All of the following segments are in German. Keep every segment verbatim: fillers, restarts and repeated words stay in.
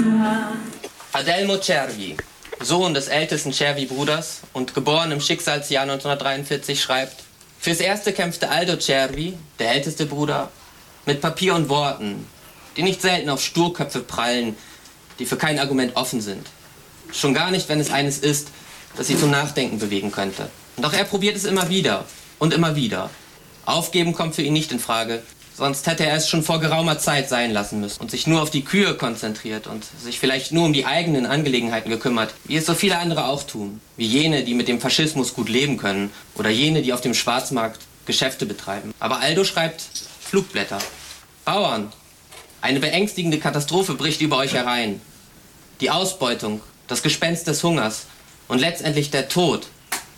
Adelmo Cervi, Sohn des ältesten Cervi-Bruders und geboren im Schicksalsjahr neunzehnhundertdreiundvierzig, schreibt: Fürs Erste kämpfte Aldo Cervi, der älteste Bruder, mit Papier und Worten, die nicht selten auf Sturköpfe prallen, die für kein Argument offen sind. Schon gar nicht, wenn es eines ist, das sie zum Nachdenken bewegen könnte. Doch er probiert es immer wieder und immer wieder. Aufgeben kommt für ihn nicht in Frage, sonst hätte er es schon vor geraumer Zeit sein lassen müssen und sich nur auf die Kühe konzentriert und sich vielleicht nur um die eigenen Angelegenheiten gekümmert, wie es so viele andere auch tun. Wie jene, die mit dem Faschismus gut leben können oder jene, die auf dem Schwarzmarkt Geschäfte betreiben. Aber Aldo schreibt Flugblätter. Bauern, eine beängstigende Katastrophe bricht über euch herein. Die Ausbeutung, das Gespenst des Hungers und letztendlich der Tod.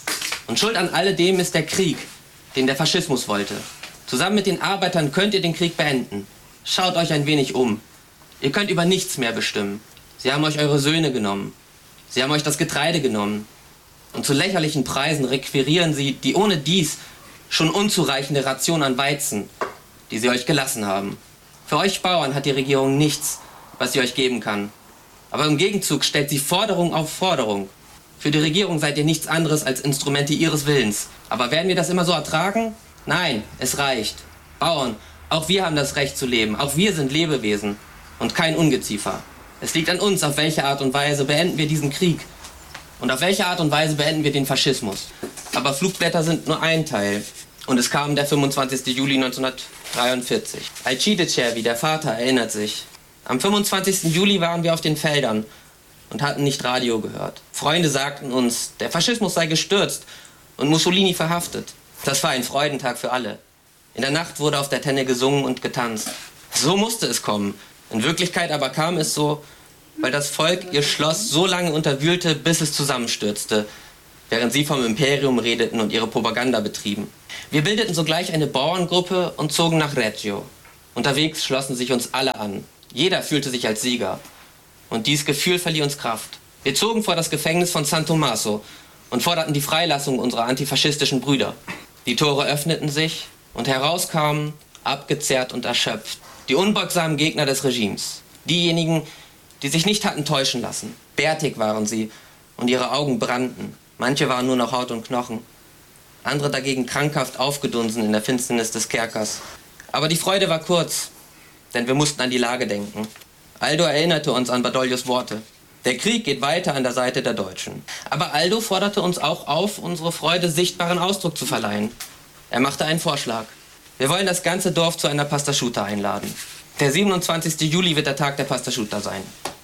Und schuld an alledem ist der Krieg, den der Faschismus wollte. Zusammen mit den Arbeitern könnt ihr den Krieg beenden. Schaut euch ein wenig um. Ihr könnt über nichts mehr bestimmen. Sie haben euch eure Söhne genommen. Sie haben euch das Getreide genommen. Und zu lächerlichen Preisen requirieren sie die ohne dies schon unzureichende Ration an Weizen, die sie euch gelassen haben. Für euch Bauern hat die Regierung nichts, was sie euch geben kann. Aber im Gegenzug stellt sie Forderung auf Forderung. Für die Regierung seid ihr nichts anderes als Instrumente ihres Willens. Aber werden wir das immer so ertragen? Nein, es reicht. Bauern, auch wir haben das Recht zu leben. Auch wir sind Lebewesen und kein Ungeziefer. Es liegt an uns, auf welche Art und Weise beenden wir diesen Krieg. Und auf welche Art und Weise beenden wir den Faschismus. Aber Flugblätter sind nur ein Teil. Und es kam der fünfundzwanzigste Juli neunzehnhundertdreiundvierzig. Alcide Cervi, der Vater, erinnert sich. Am fünfundzwanzigsten Juli waren wir auf den Feldern und hatten nicht Radio gehört. Freunde sagten uns, der Faschismus sei gestürzt und Mussolini verhaftet. Das war ein Freudentag für alle. In der Nacht wurde auf der Tenne gesungen und getanzt. So musste es kommen. In Wirklichkeit aber kam es so, weil das Volk ihr Schloss so lange unterwühlte, bis es zusammenstürzte, während sie vom Imperium redeten und ihre Propaganda betrieben. Wir bildeten sogleich eine Bauerngruppe und zogen nach Reggio. Unterwegs schlossen sich uns alle an. Jeder fühlte sich als Sieger. Und dieses Gefühl verlieh uns Kraft. Wir zogen vor das Gefängnis von San Tommaso und forderten die Freilassung unserer antifaschistischen Brüder. Die Tore öffneten sich und heraus kamen, abgezehrt und erschöpft, die unbeugsamen Gegner des Regimes. Diejenigen, die sich nicht hatten täuschen lassen. Bärtig waren sie und ihre Augen brannten. Manche waren nur noch Haut und Knochen. Andere dagegen krankhaft aufgedunsen in der Finsternis des Kerkers. Aber die Freude war kurz, denn wir mussten an die Lage denken. Aldo erinnerte uns an Badoglios Worte. Der Krieg geht weiter an der Seite der Deutschen. Aber Aldo forderte uns auch auf, unsere Freude sichtbaren Ausdruck zu verleihen. Er machte einen Vorschlag. Wir wollen das ganze Dorf zu einer Pastaschuta einladen. Der siebenundzwanzigste Juli wird der Tag der Pastaschuta sein.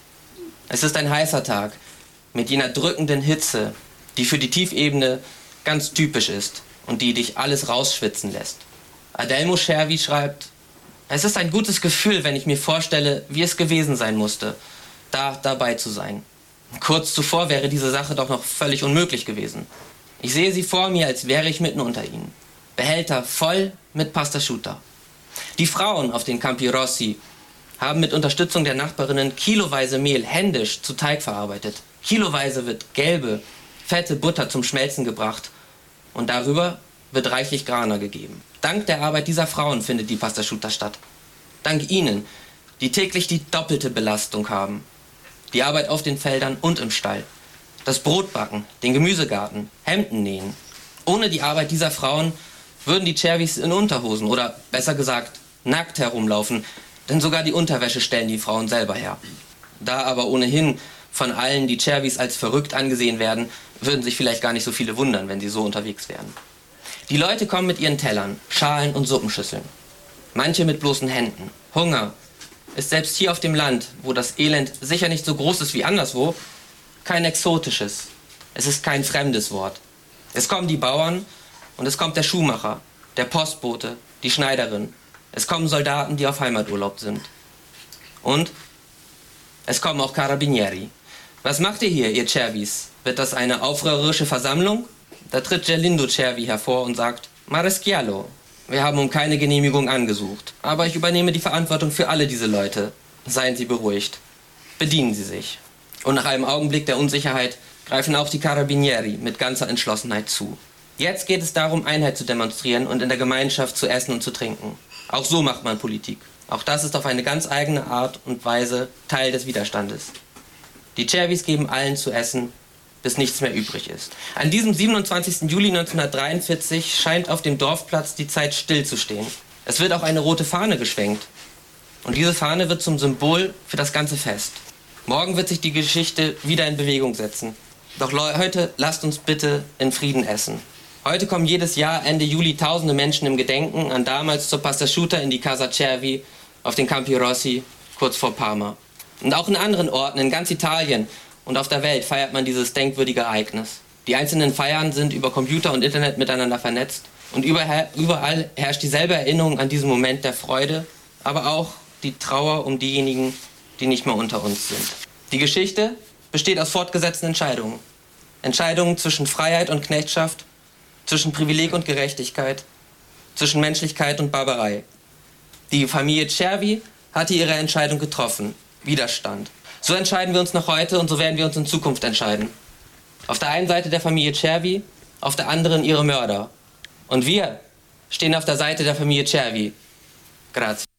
Es ist ein heißer Tag mit jener drückenden Hitze, die für die Tiefebene ganz typisch ist und die dich alles rausschwitzen lässt. Adelmo Cervi schreibt: Es ist ein gutes Gefühl, wenn ich mir vorstelle, wie es gewesen sein musste, da dabei zu sein. Kurz zuvor wäre diese Sache doch noch völlig unmöglich gewesen. Ich sehe sie vor mir, als wäre ich mitten unter ihnen. Behälter voll mit Pastaschuta. Die Frauen auf den Campi Rossi haben mit Unterstützung der Nachbarinnen kiloweise Mehl händisch zu Teig verarbeitet. Kiloweise wird gelbe, fette Butter zum Schmelzen gebracht und darüber wird reichlich Grana gegeben. Dank der Arbeit dieser Frauen findet die Pastaschuta statt. Dank ihnen, die täglich die doppelte Belastung haben. Die Arbeit auf den Feldern und im Stall. Das Brotbacken, den Gemüsegarten, Hemden nähen. Ohne die Arbeit dieser Frauen würden die Cervis in Unterhosen oder besser gesagt nackt herumlaufen, denn sogar die Unterwäsche stellen die Frauen selber her. Da aber ohnehin von allen die Cervis als verrückt angesehen werden, würden sich vielleicht gar nicht so viele wundern, wenn sie so unterwegs wären. Die Leute kommen mit ihren Tellern, Schalen und Suppenschüsseln. Manche mit bloßen Händen. Hunger ist selbst hier auf dem Land, wo das Elend sicher nicht so groß ist wie anderswo, kein exotisches. Es ist kein fremdes Wort. Es kommen die Bauern und es kommt der Schuhmacher, der Postbote, die Schneiderin. Es kommen Soldaten, die auf Heimaturlaub sind. Und es kommen auch Carabinieri. Was macht ihr hier, ihr Cervis? Wird das eine aufrührerische Versammlung? Da tritt Gelindo Cervi hervor und sagt: Maresciallo, wir haben um keine Genehmigung angesucht. Aber ich übernehme die Verantwortung für alle diese Leute. Seien Sie beruhigt. Bedienen Sie sich. Und nach einem Augenblick der Unsicherheit greifen auch die Carabinieri mit ganzer Entschlossenheit zu. Jetzt geht es darum, Einheit zu demonstrieren und in der Gemeinschaft zu essen und zu trinken. Auch so macht man Politik. Auch das ist auf eine ganz eigene Art und Weise Teil des Widerstandes. Die Cervis geben allen zu essen, bis nichts mehr übrig ist. An diesem siebenundzwanzigsten Juli neunzehnhundertdreiundvierzig scheint auf dem Dorfplatz die Zeit stillzustehen. Es wird auch eine rote Fahne geschwenkt. Und diese Fahne wird zum Symbol für das ganze Fest. Morgen wird sich die Geschichte wieder in Bewegung setzen. Doch heute lasst uns bitte in Frieden essen. Heute kommen jedes Jahr Ende Juli tausende Menschen im Gedenken an damals zur Pastasciuta in die Casa Cervi auf den Campi Rossi, kurz vor Parma. Und auch in anderen Orten in ganz Italien und auf der Welt feiert man dieses denkwürdige Ereignis. Die einzelnen Feiern sind über Computer und Internet miteinander vernetzt und überall herrscht dieselbe Erinnerung an diesen Moment der Freude, aber auch die Trauer um diejenigen, die nicht mehr unter uns sind. Die Geschichte besteht aus fortgesetzten Entscheidungen. Entscheidungen zwischen Freiheit und Knechtschaft, zwischen Privileg und Gerechtigkeit, zwischen Menschlichkeit und Barbarei. Die Familie Cervi hatte ihre Entscheidung getroffen. Widerstand. So entscheiden wir uns noch heute und so werden wir uns in Zukunft entscheiden. Auf der einen Seite der Familie Cervi, auf der anderen ihre Mörder. Und wir stehen auf der Seite der Familie Cervi. Grazie.